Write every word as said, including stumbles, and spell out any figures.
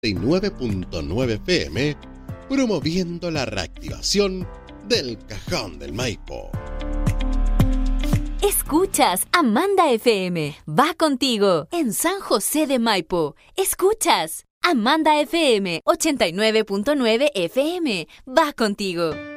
y nueve punto nueve F M, promoviendo la reactivación del Cajón del Maipo. Escuchas Amanda F M, va contigo en San José de Maipo. Escuchas Amanda F M, ochenta y nueve punto nueve F M, va contigo.